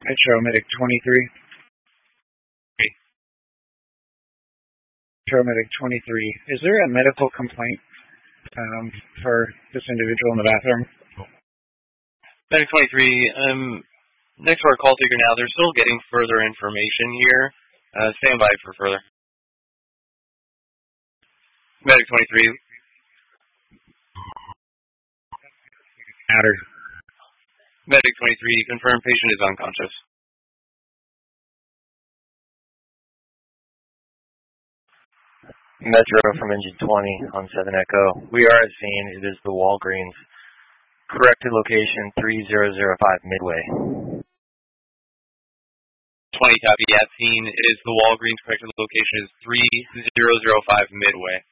Metro Medic 23. Metro Medic 23. Is there a medical complaint for this individual in the bathroom? Medic 23, next to our call taker now, they're still getting further information here. Stand by for further. Medic 23. Matter. Medic 23, confirmed patient is unconscious. Metro from Engine 20 on 7 Echo. We are at scene. It is the Walgreens. Corrected location 3005 Midway. 20 copy at scene. It is the Walgreens. Corrected location is 3005 Midway.